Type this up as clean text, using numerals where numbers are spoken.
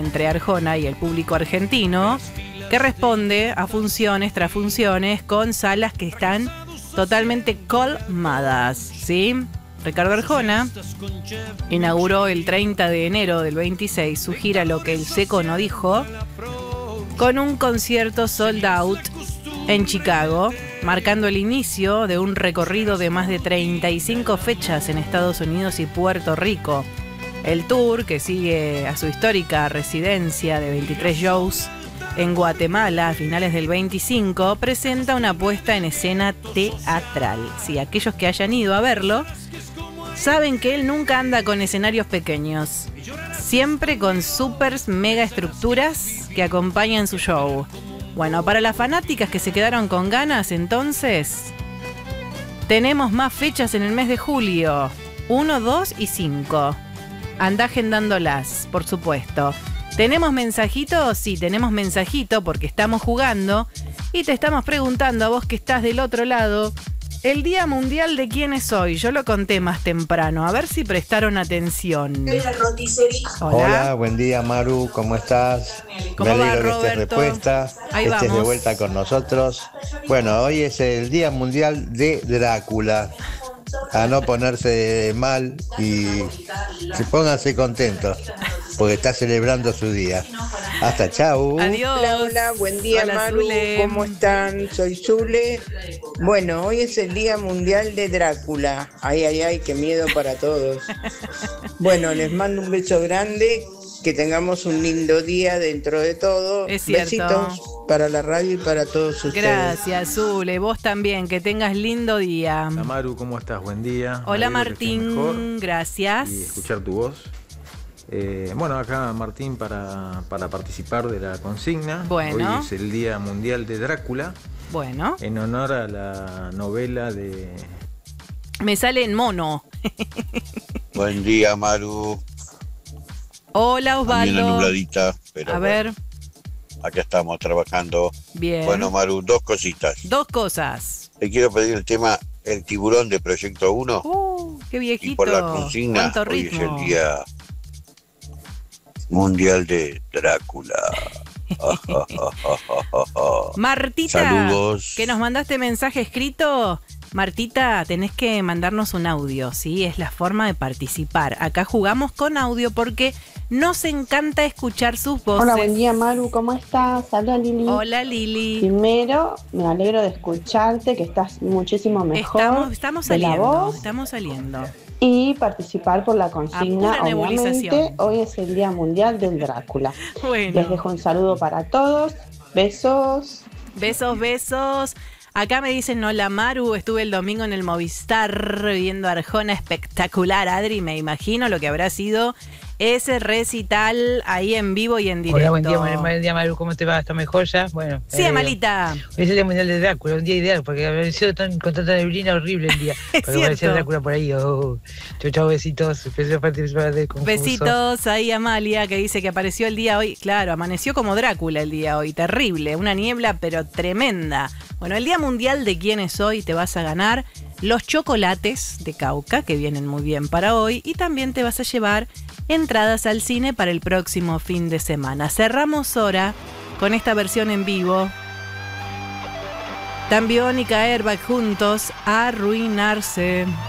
entre Arjona y el público argentino, que responde a funciones tras funciones con salas que están totalmente colmadas, ¿sí? Ricardo Arjona inauguró el 30 de enero del 26 su gira Lo que el Seco no dijo, con un concierto sold out en Chicago, marcando el inicio de un recorrido de más de 35 fechas en Estados Unidos y Puerto Rico. El tour, que sigue a su histórica residencia de 23 shows en Guatemala a finales del 25, presenta una puesta en escena teatral. Sí, aquellos que hayan ido a verlo saben que él nunca anda con escenarios pequeños, siempre con super mega estructuras que acompañan su show. Bueno, para las fanáticas que se quedaron con ganas, entonces, tenemos más fechas en el mes de julio, 1, 2 y 5. Andá agendándolas, por supuesto. ¿Tenemos mensajito? Sí, tenemos mensajito porque estamos jugando y te estamos preguntando a vos que estás del otro lado, el Día Mundial de quién es hoy. Yo lo conté más temprano, a ver si prestaron atención. Hola, buen día Maru, ¿cómo estás? ¿Cómo Me va, alegro que estés Roberto? repuesta, Ahí que estés de vamos. vuelta con nosotros. Bueno, hoy es el Día Mundial de Drácula. A no ponerse mal y pónganse contentos, porque está celebrando su día. Hasta chau. Adiós. Hola, hola, buen día. Hola, Maru, Zule. ¿cómo están? Soy Zule. Bueno, hoy es el Día Mundial de Drácula. Ay, ay, ay, qué miedo para todos. Bueno, les mando un beso grande, que tengamos un lindo día dentro de todo. Es cierto. Besitos para la radio y para todos ustedes. Gracias, Zule. Vos también, que tengas lindo día. Hola Maru, ¿cómo estás? Buen día. Hola, Me alegro que estés mejor Martín. Gracias. y escuchar tu voz. Bueno, acá Martín para participar de la consigna. Bueno. Hoy es el Día Mundial de Drácula, Bueno, en honor a la novela de... me sale en mono. Buen día, Maru. Hola, También una Osvaldo. nubladita, pero A bueno, ver, acá estamos trabajando. bien. Bueno, Maru, dos cositas. Dos cosas. Te quiero pedir el tema El Tiburón de Proyecto 1 Qué y viejito. por la consigna, Cuánto hoy es ritmo. el Día Mundial de Drácula. Martita, Saludos. que nos mandaste mensaje escrito. Martita, tenés que mandarnos un audio, ¿sí? Es la forma de participar. Acá jugamos con audio porque nos encanta escuchar sus voces. Hola, buen día Maru, ¿cómo estás? Habla Lili. Hola, Lili. Primero, me alegro de escucharte, que estás muchísimo mejor. Estamos de la saliendo, voz estamos saliendo. y participar por la A consigna. pura nebulización. Obviamente, hoy es el Día Mundial del Drácula. Bueno. Les dejo un saludo para todos. Besos. Besos, besos. Acá me dicen, hola Maru, estuve el domingo en el Movistar viendo a Arjona, espectacular. Adri, me imagino lo que habrá sido ese recital ahí en vivo y en directo. Hola, buen día Maru, ¿cómo te va? ¿Está mejor ya? Bueno. Sí, Amalita. Hoy es el Día Mundial de Drácula, un día ideal, porque apareció con tanta neblina horrible el día. Es Porque aparecía cierto. Drácula por ahí. Oh. Chau, chau, besitos. Empecé a participar de concurso. Besitos ahí Amalia, que dice que apareció el día hoy. Claro, amaneció como Drácula el día hoy, terrible, una niebla pero tremenda. Bueno, el Día Mundial de quién es hoy, te vas a ganar los chocolates de Cauca, que vienen muy bien para hoy, y también te vas a llevar entradas al cine para el próximo fin de semana. Cerramos hora con esta versión en vivo. Tan Biónica Airbag juntos a arruinarse.